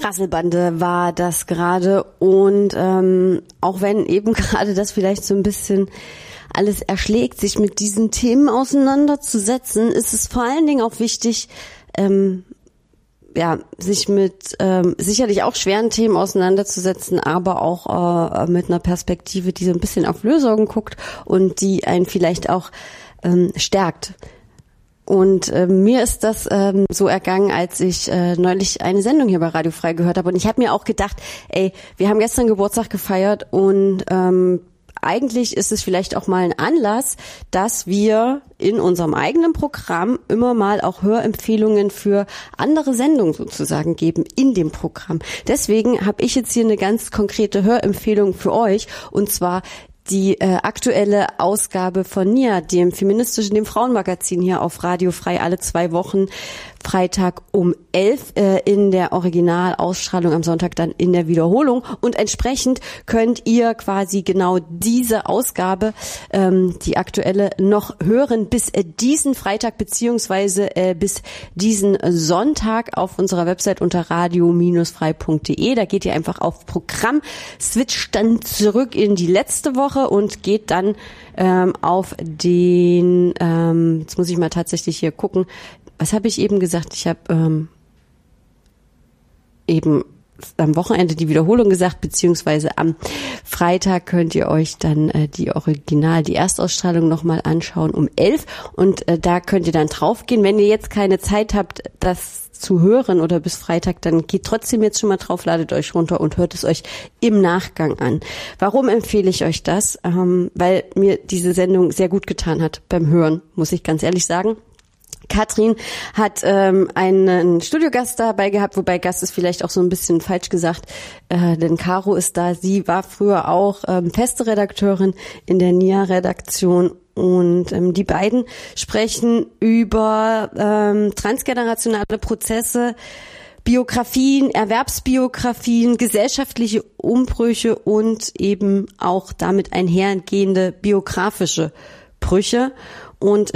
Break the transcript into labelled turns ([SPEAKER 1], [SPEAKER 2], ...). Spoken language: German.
[SPEAKER 1] Rasselbande war das gerade und auch wenn eben gerade das vielleicht so ein bisschen alles erschlägt, sich mit diesen Themen auseinanderzusetzen, ist es vor allen Dingen auch wichtig, sich mit sicherlich auch schweren Themen auseinanderzusetzen, aber auch mit einer Perspektive, die so ein bisschen auf Lösungen guckt und die einen vielleicht auch stärkt. Und mir ist das so ergangen, als ich neulich eine Sendung hier bei Radio Frei gehört habe. Und ich habe mir auch gedacht, wir haben gestern Geburtstag gefeiert und eigentlich ist es vielleicht auch mal ein Anlass, dass wir in unserem eigenen Programm immer mal auch Hörempfehlungen für andere Sendungen sozusagen geben in dem Programm. Deswegen habe ich jetzt hier eine ganz konkrete Hörempfehlung für euch, und zwar die aktuelle Ausgabe von NIA, dem Frauenmagazin hier auf Radio Frei, alle 2 Wochen, Freitag um 11 in der Originalausstrahlung, am Sonntag dann in der Wiederholung. Und entsprechend könnt ihr quasi genau diese Ausgabe, die aktuelle, noch hören bis diesen Freitag beziehungsweise bis diesen Sonntag auf unserer Website unter radio-frei.de. Da geht ihr einfach auf Programm, switcht dann zurück in die letzte Woche und geht dann auf den, jetzt muss ich mal tatsächlich hier gucken, was habe ich eben gesagt? Ich habe eben am Wochenende die Wiederholung gesagt, beziehungsweise am Freitag könnt ihr euch dann die Erstausstrahlung nochmal anschauen um 11 und da könnt ihr dann draufgehen. Wenn ihr jetzt keine Zeit habt, das zu hören oder bis Freitag, dann geht trotzdem jetzt schon mal drauf, ladet euch runter und hört es euch im Nachgang an. Warum empfehle ich euch das? Weil mir diese Sendung sehr gut getan hat beim Hören, muss ich ganz ehrlich sagen. Katrin hat einen Studiogast dabei gehabt, wobei Gast ist vielleicht auch so ein bisschen falsch gesagt, denn Caro ist da. Sie war früher auch feste Redakteurin in der NIA-Redaktion und die beiden sprechen über transgenerationale Prozesse, Biografien, Erwerbsbiografien, gesellschaftliche Umbrüche und eben auch damit einhergehende biografische Brüche und